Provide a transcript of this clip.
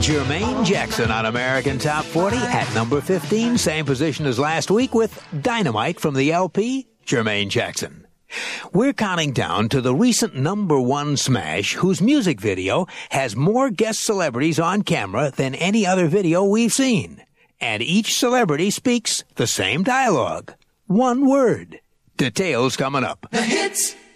Jermaine Jackson on American Top 40 at number 15, same position as last week with Dynamite from the LP, Jermaine Jackson. We're counting down to the recent number one smash whose music video has more guest celebrities on camera than any other video we've seen. And each celebrity speaks the same dialogue. One word. Details coming up. The hits